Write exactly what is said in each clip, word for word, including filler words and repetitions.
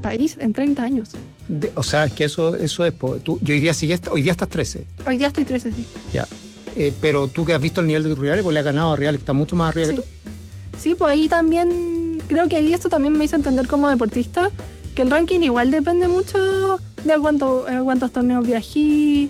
país en treinta años. De, o sea, es que eso, eso es... Tú, yo hoy día, sigue, hoy día estás trece. Hoy día estoy trece, sí. Ya. Eh, pero tú que has visto el nivel de tu rival, pues le has ganado a Real, que está mucho más arriba sí. que tú. Sí, pues ahí también, creo que ahí esto también me hizo entender como deportista, que el ranking igual depende mucho de cuánto, eh, cuántos torneos viajé,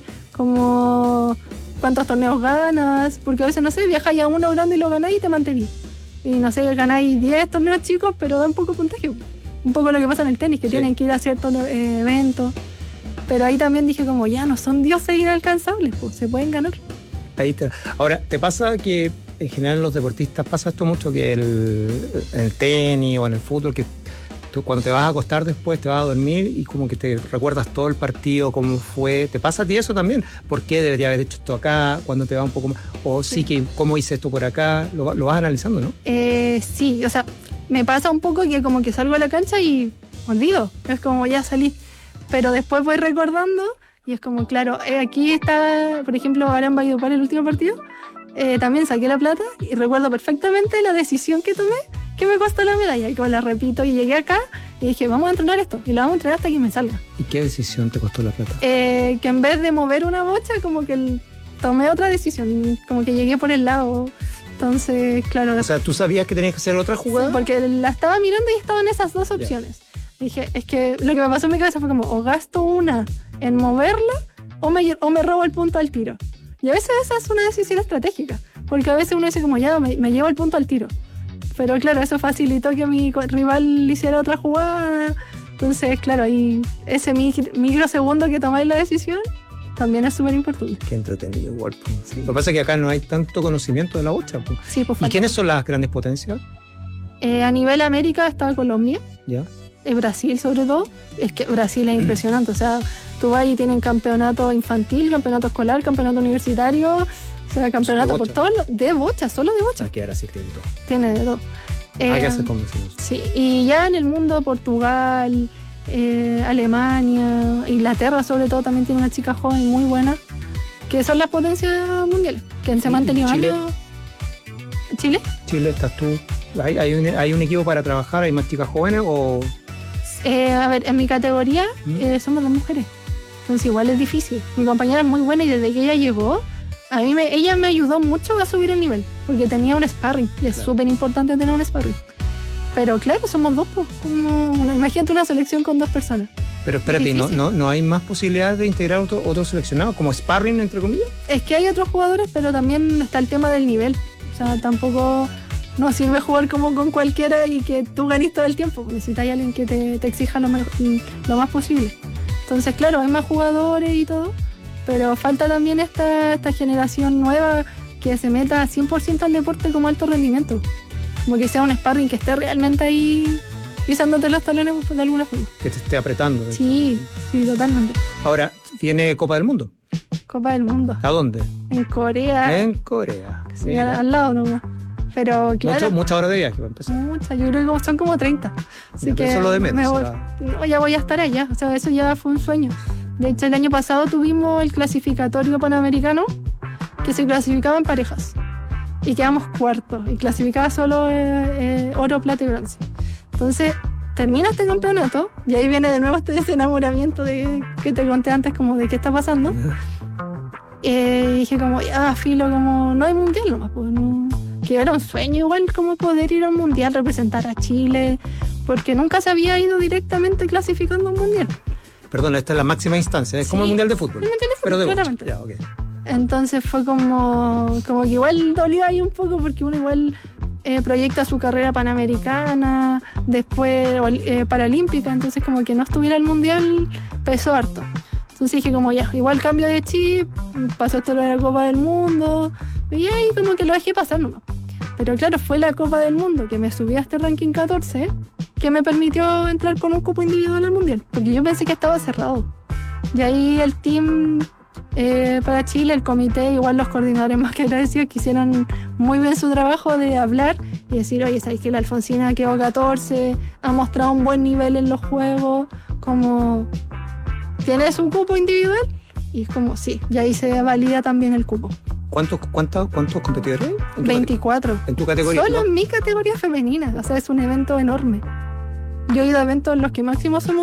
como cuántos torneos ganas, porque a veces, no sé, viajáis a uno grande y lo ganáis y te mantenís. Y no sé, ganáis diez torneos chicos, pero da un poco puntaje. Un poco lo que pasa en el tenis, que sí. tienen que ir a ciertos eh, eventos. Pero ahí también dije como, ya, no son dioses inalcanzables, pues se pueden ganar. Ahí te... Ahora, ¿te pasa que en general los deportistas pasa esto mucho, que el, en el tenis o en el fútbol, que tú cuando te vas a acostar después te vas a dormir y como que te recuerdas todo el partido, cómo fue? ¿Te pasa a ti eso también? ¿Por qué debería haber hecho esto acá? ¿Cuándo te va un poco más? O sí, sí que cómo hice esto por acá, lo, lo vas analizando, ¿no? Eh, sí, o sea, me pasa un poco que como que salgo a la cancha y olvido, es como ya salí, pero después voy recordando y es como, claro, eh, aquí está, por ejemplo, ahora en Valledupar el último partido, eh, también saqué la plata y recuerdo perfectamente la decisión que tomé que me costó la medalla, y como la repito, y llegué acá y dije, vamos a entrenar esto, y lo vamos a entrenar hasta que me salga. ¿Y qué decisión te costó la plata? Eh, que en vez de mover una bocha, como que el, tomé otra decisión, como que llegué por el lado, entonces, claro. O sea, ¿tú sabías que tenías que hacer otra jugada? Sí, porque la estaba mirando y estaban esas dos opciones. Yeah. Dije, es que lo que me pasó en mi cabeza fue como, o gasto una en moverla, o me, o me robo el punto al tiro. Y a veces esa es una decisión estratégica, porque a veces uno dice como, ya, me, me llevo el punto al tiro. Pero claro, eso facilitó que mi rival hiciera otra jugada. Entonces, claro, ahí ese microsegundo que tomáis la decisión también es súper importante. Qué entretenido, igual. Sí. Lo que pasa es que acá no hay tanto conocimiento de la bocha. Pues. Sí, pues, ¿Y quiénes son las grandes potencias? Eh, a nivel América está Colombia. Ya. Eh, Brasil, sobre todo. Es que Brasil es impresionante. O sea, tú vas y tienen campeonato infantil, campeonato escolar, campeonato universitario. O sea, campeonato por todo, de bocha, solo de bocha. Aquí ahora sí tiene todo. Tiene de todo. Eh, Hay que hacer convencidos. Sí, y ya en el mundo, Portugal, eh, Alemania, Inglaterra sobre todo, también tiene una chica joven muy buena, que son las potencias mundiales, que sí, se han mantenido Chile. años. ¿Chile? Chile, estás tú. ¿Hay, hay, un, ¿Hay un equipo para trabajar? ¿Hay más chicas jóvenes o...? Eh, a ver, en mi categoría ¿Mm? eh, somos dos mujeres, entonces igual es difícil. Mi compañera es muy buena y desde que ella llegó, a mí me, ella me ayudó mucho a subir el nivel, porque tenía un sparring, y es súper importante tener un sparring. Pero claro, somos dos, pues, como una, imagínate una selección con dos personas. Pero espérate, ¿no, no, ¿no hay más posibilidades de integrar otro, otro seleccionado, como sparring, entre comillas? Es que hay otros jugadores, pero también está el tema del nivel. O sea, tampoco nos sirve jugar como con cualquiera y que tú ganes todo el tiempo. Necesitas a alguien que te, te exija lo, lo más posible. Entonces, claro, hay más jugadores y todo, pero falta también esta, esta generación nueva que se meta cien por ciento al deporte como alto rendimiento. Como que sea un sparring que esté realmente ahí pisándote los talones de alguna forma. Que te esté apretando. Sí, sí, totalmente. Ahora, ¿tiene Copa del Mundo? Copa del Mundo. ¿A dónde? En Corea. En Corea. Sí, al, al lado nomás. Pero claro. Muchas horas de viaje para empezar. Muchas, yo creo que son como treinta. Así ya, que eso es lo de menos. Voy, no, ya voy a estar allá. O sea, eso ya fue un sueño. De hecho, el año pasado tuvimos el clasificatorio panamericano que se clasificaba en parejas. Y quedamos cuartos. Y clasificaba solo eh, eh, oro, plata y bronce. Entonces, termina este campeonato y ahí viene de nuevo este desenamoramiento de, que te conté antes, como de qué está pasando. Eh, y dije como, ya, filo, como no hay mundial nomás, pues no. Que era un sueño igual como poder ir a un mundial, representar a Chile, porque nunca se había ido directamente clasificando a un mundial. Perdón, esta es la máxima instancia, es sí, como el mundial de fútbol. El mundial de fútbol, pero de claramente. Ya, okay. Entonces fue como, como que igual dolió ahí un poco porque uno igual eh, proyecta su carrera panamericana, después eh, paralímpica, entonces como que no estuviera el mundial pesó harto. Entonces dije como ya, igual cambio de chip, pasó esto de la Copa del Mundo y ahí como que lo dejé pasar nomás. Pero claro, fue la Copa del Mundo que me subí a este ranking catorce que me permitió entrar con un cupo individual al mundial, porque yo pensé que estaba cerrado. Y ahí el team eh, para Chile, el comité, igual los coordinadores más que agradecidos que hicieron muy bien su trabajo de hablar y decir, oye, ¿sabes que la Alfonsina quedó catorce? Ha mostrado un buen nivel en los juegos, como... ¿Tienes un cupo individual? Y es como, sí, y ahí se valida también el cupo. ¿Cuántos, cuántos, cuántos competidores hay? ¿En veinticuatro. ¿En tu categoría? Solo ¿no? en mi categoría femenina, o sea, es un evento enorme. Yo he ido a eventos en los que máximo son